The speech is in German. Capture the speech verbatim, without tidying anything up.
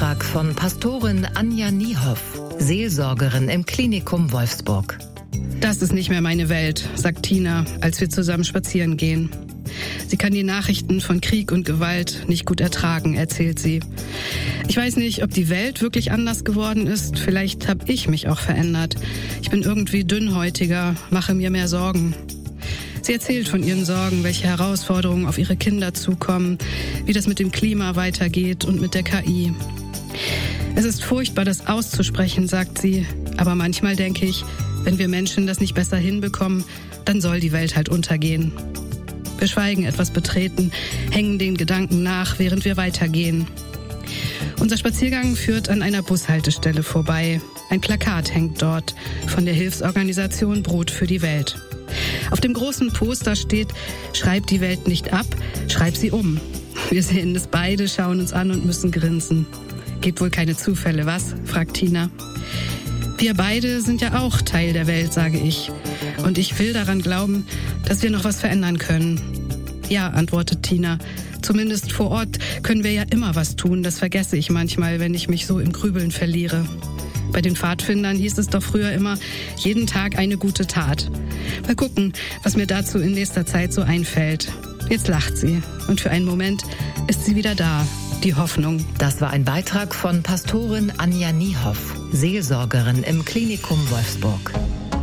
Beitrag von Pastorin Anja Niehoff, Seelsorgerin im Klinikum Wolfsburg. Das ist nicht mehr meine Welt, sagt Tina, als wir zusammen spazieren gehen. Sie kann die Nachrichten von Krieg und Gewalt nicht gut ertragen, erzählt sie. Ich weiß nicht, ob die Welt wirklich anders geworden ist. Vielleicht habe ich mich auch verändert. Ich bin irgendwie dünnhäutiger, mache mir mehr Sorgen. Sie erzählt von ihren Sorgen, welche Herausforderungen auf ihre Kinder zukommen, wie das mit dem Klima weitergeht und mit der K I. Es ist furchtbar, das auszusprechen, sagt sie. Aber manchmal denke ich, wenn wir Menschen das nicht besser hinbekommen, dann soll die Welt halt untergehen. Wir schweigen etwas betreten, hängen den Gedanken nach, während wir weitergehen. Unser Spaziergang führt an einer Bushaltestelle vorbei. Ein Plakat hängt dort von der Hilfsorganisation Brot für die Welt. Auf dem großen Poster steht: Schreib die Welt nicht ab, schreib sie um. Wir sehen es beide, schauen uns an und müssen grinsen. Gibt wohl keine Zufälle, was? Fragt Tina. Wir beide sind ja auch Teil der Welt, sage ich. Und ich will daran glauben, dass wir noch was verändern können. Ja, antwortet Tina. Zumindest vor Ort können wir ja immer was tun. Das vergesse ich manchmal, wenn ich mich so im Grübeln verliere. Bei den Pfadfindern hieß es doch früher immer, jeden Tag eine gute Tat. Mal gucken, was mir dazu in nächster Zeit so einfällt. Jetzt lacht sie und für einen Moment ist sie wieder da, die Hoffnung. Das war ein Beitrag von Pastorin Anja Niehoff, Seelsorgerin im Klinikum Wolfsburg.